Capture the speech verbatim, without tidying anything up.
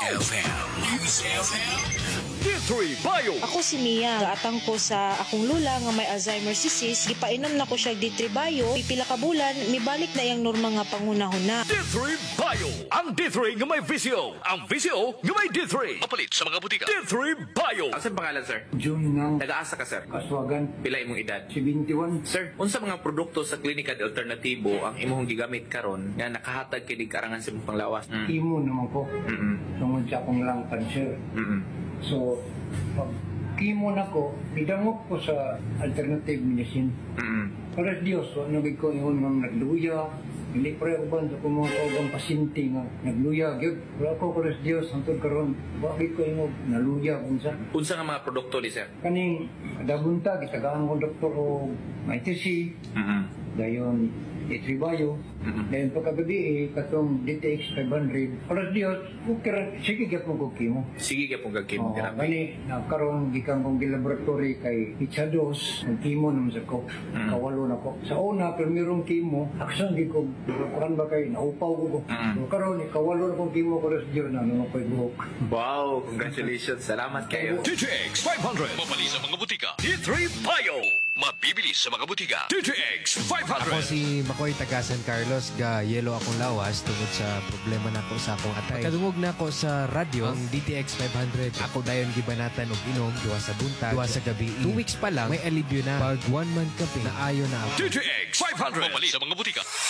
F M. News F M. D three Bio. Ako si Mia, atang ko sa akong lula nga may Alzheimer's disease, gipainom na ko siya D three Bio, pipila ka bulan, mibalik na yang norma nga pangunahon na. D three Bio. Ang D three nga may visio. Ang visio nga may D three. Mapalit sa mga butika. D three Bio. Asa pangalan, sir? June ng Nag-aasa ka, sir? Kaswagan, Pila imong edad? seventy-one. Sir, unsa mga produkto sa klinika de alternatibo ang imong gigamit karon nga nakahatag kini karangan sa imong panglawas? Mm. Imo naman ko. Mm. Tungod sa akong lung cancer. Mm. So, pag chemo na ko, idangok ko sa alternative medicine. Mm. Para Diyos, ano ko yung mga nagluya, hindi pa rin uban sa kung mga kaugang pasinti nga nagluya. Gyud, wala ko para Diyos, hantod karon, bakit ko yung naluya kung sa. Unsa nga mga produkto ni sir? Kaning, kada bunta, gitagaan ko doktor o I T C, Mm. dayon D three Bio, Mm-mm. dayon pagkagabi eh, katong D T X five hundred. Para Diyos, kukira, sige ka mo kukimo. Sige ka pong gagkimo Oh, grabe. gani, nakaroon gikan kong gilaboratory kay Ichados, ng chemo naman sa ko. Mm. Kawalo na ko. Sa una, primerong chemo, aksan di ko, kuran ba kay, naupaw ko ko. Mm. So, karon ni kawalo na kong chemo ko rin sa Diyos na, ano ko'y buhok. Wow, congratulations. Salamat kayo. D T X five hundred. Mapalit sa mga butika. D three Bio. Mabibili sa mga butika. D T X five Ako hundred. si Makoy taga San Carlos, ga yelo akong lawas tungod sa problema nako sa akong atay. Kadungog na ako sa radyo ang D T X five hundred. Ako dayon gibanatan og inom duwa sa buntag, duwa sa gabi. Two weeks pa lang may alibyo na. Pag one month kape na ayo na ako. D T X five hundred. Mapalit sa mga butika.